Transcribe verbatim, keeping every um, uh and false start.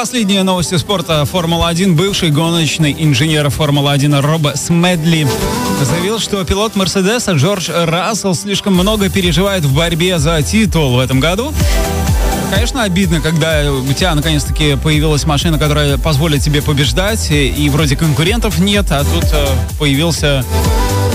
последние новости спорта Формула один. Бывший гоночный инженер Формулы один Роб Смедли заявил, что пилот Мерседеса Джордж Рассел слишком много переживает в борьбе за титул в этом году. Конечно, обидно, когда у тебя наконец-таки появилась машина, которая позволит тебе побеждать, и вроде конкурентов нет, а тут появился